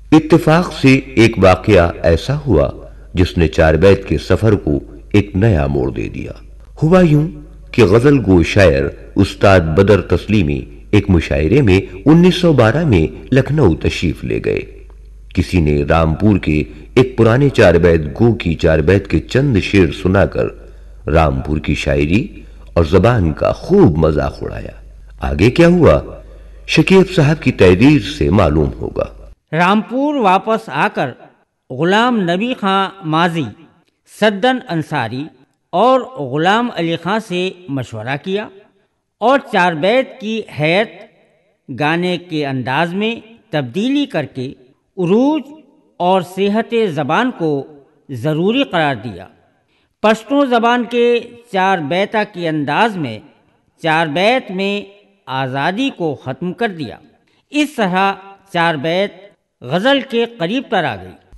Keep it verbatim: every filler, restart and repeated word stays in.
اتفاق سے ایک واقعہ ایسا ہوا جس نے چار بیت کے سفر کو ایک نیا موڑ دے دیا۔ ہوا یوں کہ غزل گو شاعر استاد بدر تسلیمی ایک مشاعرے میں انیس سو بارہ میں لکھنؤ تشریف لے گئے۔ کسی نے رامپور کے ایک پرانے چار بیت گو کی چار بیت کے چند شعر سنا کر رامپور کی شاعری اور زبان کا خوب مذاق اڑایا۔ آگے کیا ہوا شکیب صاحب کی تحریر سے معلوم ہوگا۔ رامپور واپس آ کر غلام نبی خان ماضی، سدن انصاری اور غلام علی خان سے مشورہ کیا اور چار بیت کی ہیئت گانے کے انداز میں تبدیلی کر کے عروج اور صحت زبان کو ضروری قرار دیا۔ پشتو زبان کے چار بیتہ کے انداز میں چار بیت میں آزادی کو ختم کر دیا۔ اس طرح چار بیت غزل کے قریب تر آ گئی۔